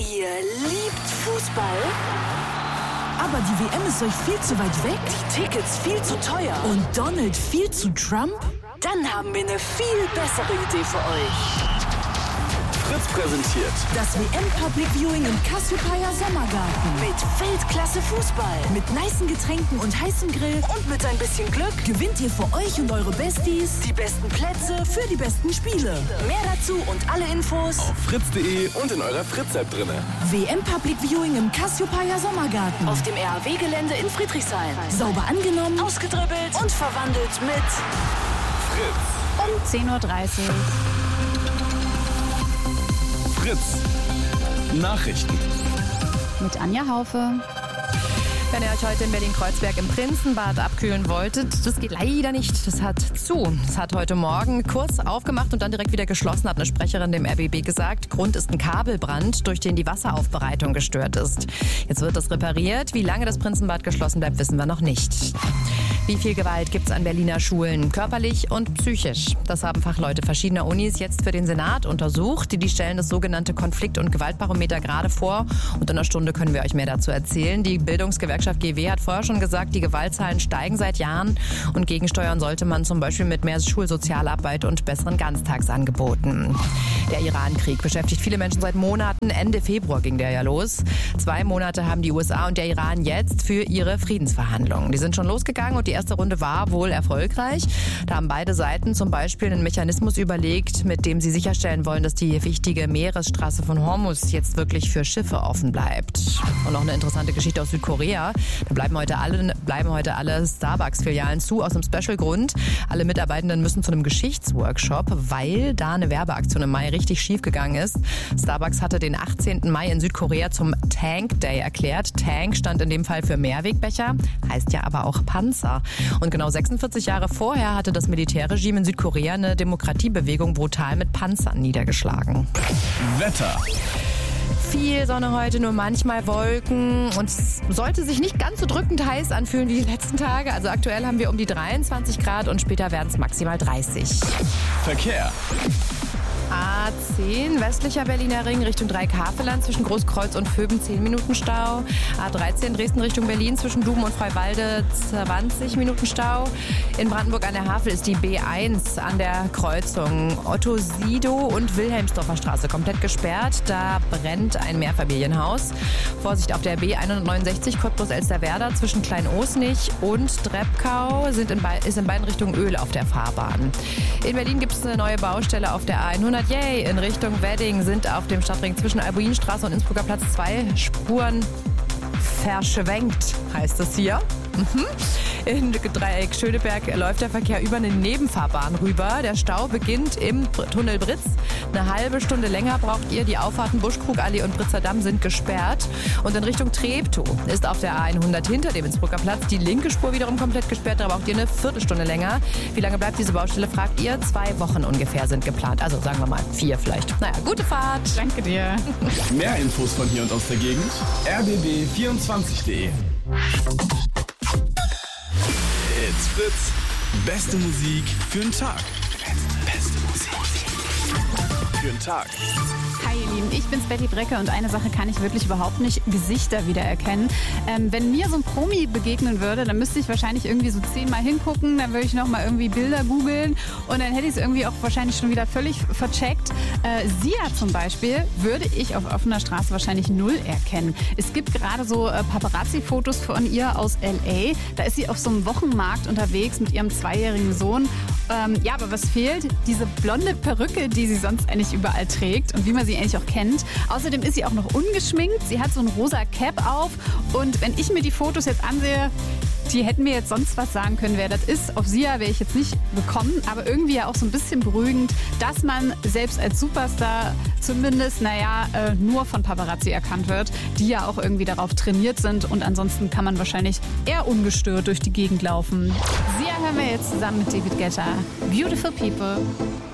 Ihr liebt Fußball? Aber die WM ist euch viel zu weit weg? Die Tickets viel zu teuer? Und Donald viel zu Trump? Dann haben wir eine viel bessere Idee für euch. Fritz präsentiert das WM-Public Viewing im Cassiopeia Sommergarten. Mit Weltklasse-Fußball. Mit nicen Getränken und heißem Grill. Und mit ein bisschen Glück gewinnt ihr für euch und eure Besties die besten Plätze für die besten Spiele. Mehr dazu und alle Infos auf fritz.de und in eurer Fritz-App drin. WM-Public Viewing im Cassiopeia Sommergarten. Auf dem RAW-Gelände in Friedrichshain. Sauber angenommen, ausgedribbelt und verwandelt mit Fritz. Um 10.30 Uhr. Fritz. Nachrichten. Mit Anja Haufe. Wenn ihr euch heute in Berlin-Kreuzberg im Prinzenbad abkühlen wolltet, das geht leider nicht. Das hat zu. Es hat heute Morgen kurz aufgemacht und dann direkt wieder geschlossen, hat eine Sprecherin dem RBB gesagt. Grund ist ein Kabelbrand, durch den die Wasseraufbereitung gestört ist. Jetzt wird das repariert. Wie lange das Prinzenbad geschlossen bleibt, wissen wir noch nicht. Wie viel Gewalt gibt's an Berliner Schulen, körperlich und psychisch? Das haben Fachleute verschiedener Unis jetzt für den Senat untersucht. Die stellen das sogenannte Konflikt- und Gewaltbarometer gerade vor. Und in einer Stunde können wir euch mehr dazu erzählen. Die Bildungsgewerkschaft GW hat vorher schon gesagt, die Gewaltzahlen steigen seit Jahren. Und gegensteuern sollte man zum Beispiel mit mehr Schulsozialarbeit und besseren Ganztagsangeboten. Der Iran-Krieg beschäftigt viele Menschen seit Monaten. Ende Februar ging der ja los. 2 Monate haben die USA und der Iran jetzt für ihre Friedensverhandlungen. Die sind schon losgegangen und die erste Runde war wohl erfolgreich. Da haben beide Seiten zum Beispiel einen Mechanismus überlegt, mit dem sie sicherstellen wollen, dass die wichtige Meeresstraße von Hormuz jetzt wirklich für Schiffe offen bleibt. Und noch eine interessante Geschichte aus Südkorea. Da bleiben heute alle Starbucks-Filialen zu, aus einem Special-Grund. Alle Mitarbeitenden müssen zu einem Geschichtsworkshop, weil da eine Werbeaktion im Mai richtig schief gegangen ist. Starbucks hatte den 18. Mai in Südkorea zum Tank Day erklärt. Tank stand in dem Fall für Mehrwegbecher, heißt ja aber auch Panzer. Und genau 46 Jahre vorher hatte das Militärregime in Südkorea eine Demokratiebewegung brutal mit Panzern niedergeschlagen. Wetter. Viel Sonne heute, nur manchmal Wolken und es sollte sich nicht ganz so drückend heiß anfühlen wie die letzten Tage. Also aktuell haben wir um die 23 Grad und später werden es maximal 30. Verkehr. A10, westlicher Berliner Ring Richtung Dreieck-Havelland zwischen Großkreuz und Vöben 10 Minuten Stau. A13 Dresden Richtung Berlin zwischen Duben und Freiwalde 20 Minuten Stau. In Brandenburg an der Havel ist die B1 an der Kreuzung Otto-Sido und Wilhelmsdorfer Straße komplett gesperrt. Da brennt ein Mehrfamilienhaus. Vorsicht auf der B169 Cottbus-Elsterwerda zwischen Klein-Osnich und Drebkau ist in beiden Richtungen Öl auf der Fahrbahn. In Berlin gibt es eine neue Baustelle auf der A100. Yay! In Richtung Wedding sind auf dem Stadtring zwischen Albuinstraße und Innsbrucker Platz 2 Spuren verschwenkt, heißt es hier. In Dreieck Schöneberg läuft der Verkehr über eine Nebenfahrbahn rüber. Der Stau beginnt im Tunnel Britz. Eine halbe Stunde länger braucht ihr. Die Auffahrten Buschkrugallee und Britzer Damm sind gesperrt. Und in Richtung Treptow ist auf der A100 hinter dem Innsbrucker Platz die linke Spur wiederum komplett gesperrt. Da braucht ihr eine Viertelstunde länger. Wie lange bleibt diese Baustelle, fragt ihr. 2 Wochen ungefähr sind geplant. Also sagen wir mal 4 vielleicht. Naja, gute Fahrt. Danke dir. Mehr Infos von hier und aus der Gegend. rbb24.de. It's Fritz. Beste Musik für den Tag. Beste Musik für den Tag. Hi ihr Lieben, ich bin's Betty Brecke und eine Sache kann ich wirklich überhaupt nicht: Gesichter wiedererkennen. Wenn mir so ein Promi begegnen würde, dann müsste ich wahrscheinlich irgendwie so 10-mal hingucken, dann würde ich nochmal irgendwie Bilder googeln und dann hätte ich es irgendwie auch wahrscheinlich schon wieder völlig vercheckt. Sia zum Beispiel würde ich auf offener Straße wahrscheinlich 0 erkennen. Es gibt gerade so Paparazzi-Fotos von ihr aus L.A. Da ist sie auf so einem Wochenmarkt unterwegs mit ihrem 2-jährigen Sohn. Ja, aber was fehlt? Diese blonde Perücke, die sie sonst eigentlich überall trägt und wie man sie eigentlich auch kennt. Außerdem ist sie auch noch ungeschminkt. Sie hat so ein rosa Cap auf. Und wenn ich mir die Fotos jetzt ansehe, die hätten mir jetzt sonst was sagen können, wer das ist. Auf Sia wäre ich jetzt nicht gekommen, aber irgendwie ja auch so ein bisschen beruhigend, dass man selbst als Superstar zumindest, nur von Paparazzi erkannt wird, die ja auch irgendwie darauf trainiert sind und ansonsten kann man wahrscheinlich eher ungestört durch die Gegend laufen. Sia hören wir jetzt zusammen mit David Guetta. Beautiful People.